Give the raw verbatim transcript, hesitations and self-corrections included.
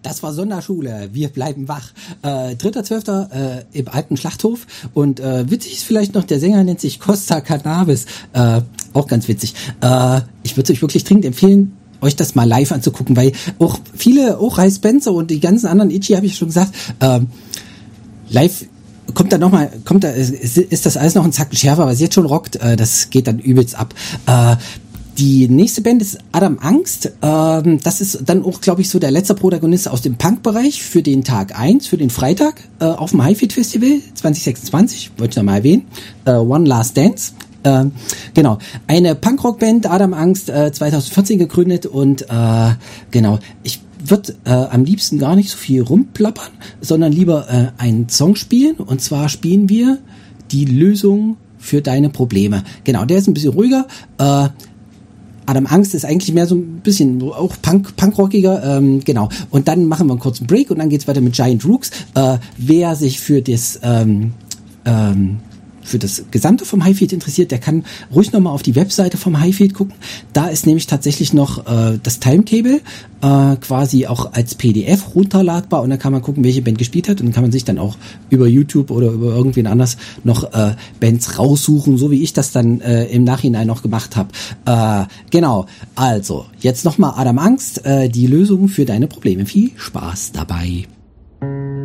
Das war Sonderschule, wir bleiben wach. Äh, dritter Zwölfter äh, im alten Schlachthof und äh, witzig ist vielleicht noch, der Sänger nennt sich Costa Cannabis, äh, auch ganz witzig. Äh, ich würde euch wirklich dringend empfehlen, euch das mal live anzugucken, weil auch viele, auch Ray Spencer und die ganzen anderen Itchy, habe ich schon gesagt, äh, live kommt da nochmal, kommt da, ist, ist das alles noch ein Zacken schärfer, was jetzt schon rockt, äh, das geht dann übelst ab. Äh, Die nächste Band ist Adam Angst. Ähm, das ist dann auch, glaube ich, so der letzte Protagonist aus dem Punk-Bereich für den Tag eins, für den Freitag äh, auf dem Highfield Festival zwanzig sechsundzwanzig. Wollte ich noch mal erwähnen. Äh, One Last Dance. Äh, genau. Eine Punkrock-Band, Adam Angst, äh, zwanzig vierzehn gegründet und äh, genau. Ich würde äh, am liebsten gar nicht so viel rumplappern, sondern lieber äh, einen Song spielen. Und zwar spielen wir die Lösung für deine Probleme. Genau, der ist ein bisschen ruhiger. Äh, Adam Angst ist eigentlich mehr so ein bisschen auch Punk, Punkrockiger, ähm, genau. Und dann machen wir einen kurzen Break und dann geht's weiter mit Giant Rooks. Äh, wer sich für das ähm, ähm, für das Gesamte vom Highfield interessiert, der kann ruhig nochmal auf die Webseite vom Highfield gucken. Da ist nämlich tatsächlich noch äh, das Timetable äh, quasi auch als P D F runterladbar und dann kann man gucken, welche Band gespielt hat und dann kann man sich dann auch über YouTube oder über irgendwen anders noch äh, Bands raussuchen, so wie ich das dann äh, im Nachhinein noch gemacht habe. Äh, genau, also jetzt nochmal Adam Angst, äh, die Lösung für deine Probleme. Viel Spaß dabei.